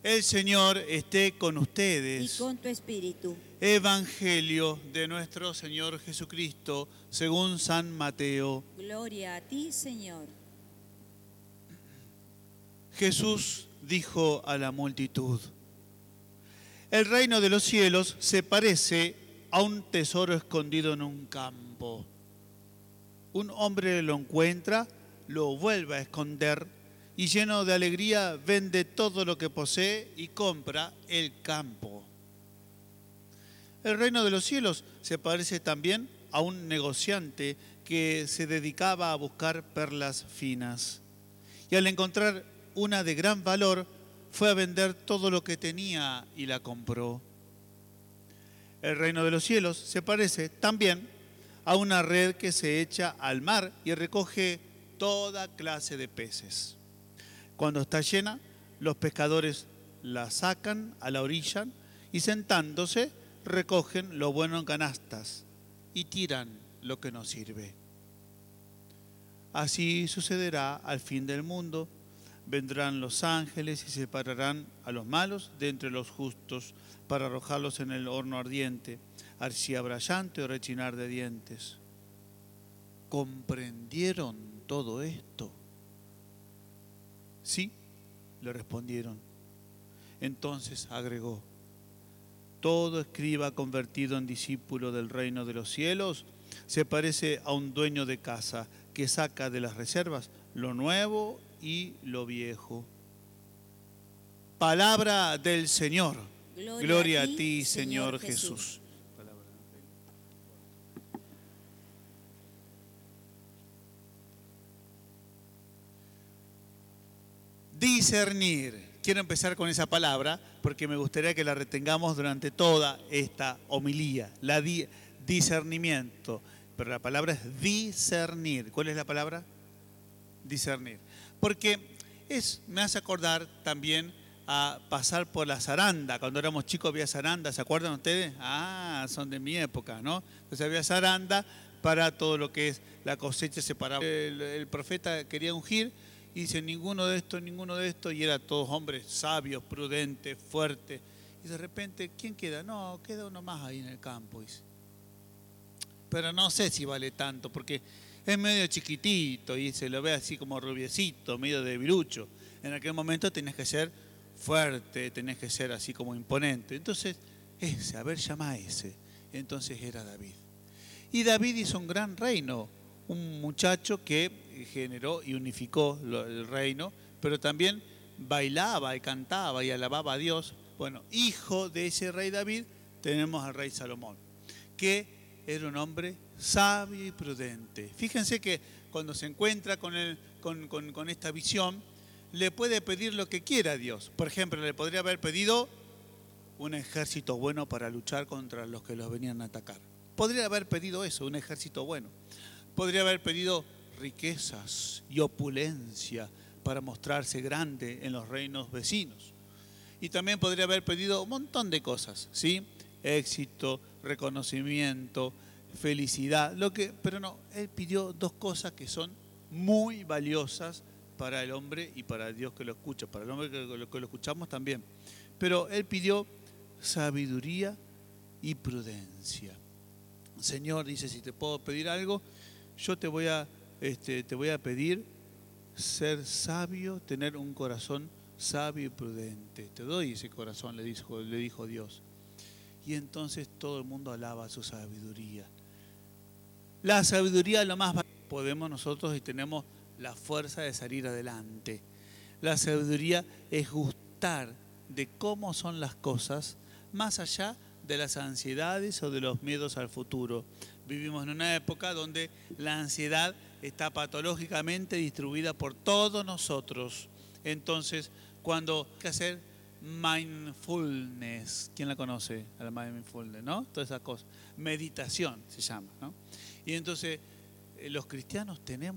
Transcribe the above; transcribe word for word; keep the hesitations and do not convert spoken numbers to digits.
El Señor esté con y ustedes. con tu espíritu. Evangelio de nuestro Señor Jesucristo, según San Mateo. Gloria a ti, Señor. Jesús dijo a la multitud: el reino de los cielos se parece a un tesoro escondido en un campo. Un hombre lo encuentra, lo vuelve a esconder y lleno de alegría vende todo lo que posee y compra el campo. El reino de los cielos se parece también a un negociante que se dedicaba a buscar perlas finas. Y al encontrar una de gran valor, fue a vender todo lo que tenía y la compró. El reino de los cielos se parece también a una red que se echa al mar y recoge toda clase de peces. Cuando está llena, los pescadores la sacan a la orilla y sentándose recogen lo bueno en canastas y tiran lo que no sirve. Así sucederá al fin del mundo. Vendrán los ángeles y separarán a los malos de entre los justos para arrojarlos en el horno ardiente, arcilla brillante o rechinar de dientes. ¿Comprendieron todo esto? Sí, le respondieron. Entonces agregó: todo escriba convertido en discípulo del reino de los cielos se parece a un dueño de casa que saca de las reservas lo nuevo y lo viejo. Palabra del Señor. Gloria, Gloria a ti, a ti Señor, Señor Jesús. Jesús. Discernir. Quiero empezar con esa palabra porque me gustaría que la retengamos durante toda esta homilía. La di discernimiento. Pero la palabra es discernir. ¿Cuál es la palabra? Discernir. Porque es, me hace acordar también a pasar por la zaranda. Cuando éramos chicos había zaranda, ¿se acuerdan ustedes? Ah, son de mi época, ¿no? Entonces había zaranda para todo lo que es la cosecha separada. El, el profeta quería ungir y dice: ninguno de estos, ninguno de estos, y eran todos hombres sabios, prudentes, fuertes. Y de repente, ¿quién queda? No, queda uno más ahí en el campo, dice. Pero no sé si vale tanto, porque es medio chiquitito y se lo ve así como rubiecito, medio de virucho. En aquel momento tenés que ser fuerte, tenés que ser así como imponente. Entonces, ese, a ver, llama a ese. Entonces era David. Y David hizo un gran reino, un muchacho que generó y unificó el reino, pero también bailaba y cantaba y alababa a Dios. Bueno, hijo de ese rey David, tenemos al rey Salomón, que era un hombre sabio y prudente. Fíjense que cuando se encuentra con, el, con, con, con esta visión, le puede pedir lo que quiera a Dios. Por ejemplo, le podría haber pedido un ejército bueno para luchar contra los que los venían a atacar. Podría haber pedido eso, un ejército bueno. Podría haber pedido riquezas y opulencia para mostrarse grande en los reinos vecinos. Y también podría haber pedido un montón de cosas, ¿sí? Éxito, reconocimiento, felicidad, lo que, pero no, él pidió dos cosas que son muy valiosas para el hombre y para Dios que lo escucha, para el hombre que lo, que lo escuchamos también. Pero él pidió sabiduría y prudencia. Señor, dice, si te puedo pedir algo, yo te voy a, este, te voy a pedir ser sabio, tener un corazón sabio y prudente. Te doy ese corazón, le dijo, le dijo Dios. Y entonces todo el mundo alaba su sabiduría. La sabiduría es lo más valioso. Podemos nosotros y tenemos la fuerza de salir adelante. La sabiduría es gustar de cómo son las cosas más allá de las ansiedades o de los miedos al futuro. Vivimos en una época donde la ansiedad está patológicamente distribuida por todos nosotros. Entonces, cuando hay que hacer mindfulness, ¿quién la conoce? A la mindfulness, ¿no? Todas esas cosas. Meditación se llama, ¿no? Y entonces, los cristianos tenemos